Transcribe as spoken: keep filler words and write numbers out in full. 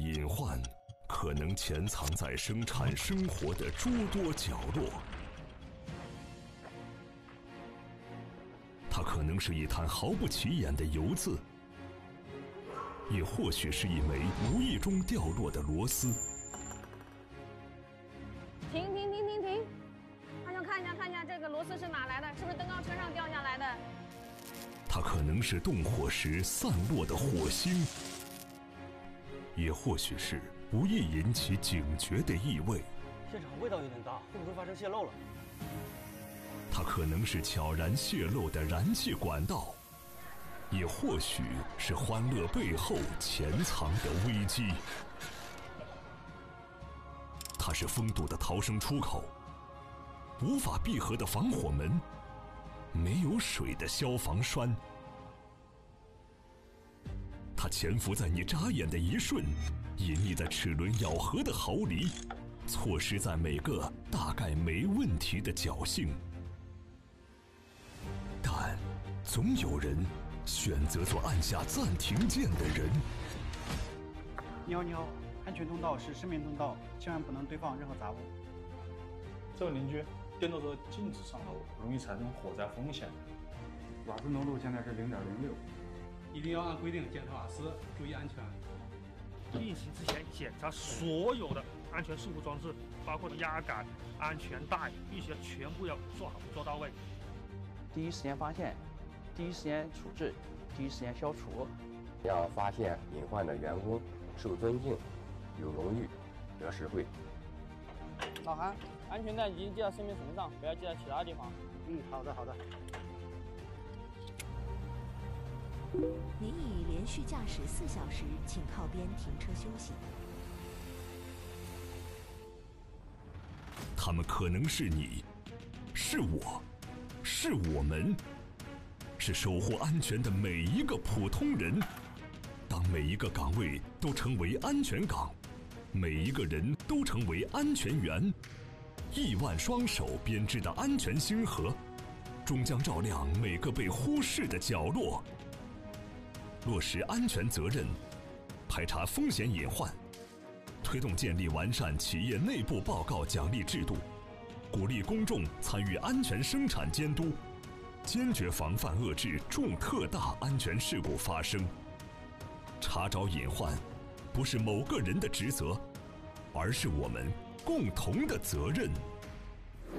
隐患可能潜藏在生产生活的诸多角落，它可能是一滩毫不起眼的油渍，也或许是一枚无意中掉落的螺丝。 停停停停停！他想看一下看一下这个螺丝是哪来的，是不是登高车上掉下来的？ 它可能是动火时散落的火星，也或许是不易引起警觉的异味。 现场味道有点大，会不会发生泄漏了？ 它可能是悄然泄漏的燃气管道，也或许是欢乐背后潜藏的危机。它是封堵的逃生出口，无法闭合的防火门，没有水的消防栓。它潜伏在你眨眼的一瞬，隐匿在齿轮咬合的毫厘，错失在每个大概没问题的侥幸。但总有人选择做按下暂停键的人。 你好，你好，安全通道是生命通道，千万不能堆放任何杂物。 这位邻居，电动车禁止上楼，容易产生火灾风险。 瓦斯浓度现在是零点零六， 一定要按规定检查瓦斯，注意安全。 运行之前检查所有的安全事故装置，包括压杆、安全带，必须要全部要做好做到位。 第一时间发现，第一时间处置，第一时间消除。 要发现隐患的员工受尊敬、有荣誉、得实惠。 老韩，安全带一定系在生命绳上，不要系在其他地方。 嗯，好的好的。 您已连续驾驶四小时，请靠边停车休息。 他们可能是你，是我，是我们，是守护安全的每一个普通人。当每一个岗位都成为安全岗，每一个人都成为安全员，亿万双手编织的安全星河，终将照亮每个被忽视的角落。落实安全责任，排查风险隐患，推动建立完善企业内部报告奖励制度，鼓励公众参与安全生产监督，坚决防范遏制重特大安全事故发生。查找隐患，不是某个人的职责，而是我们共同的责任。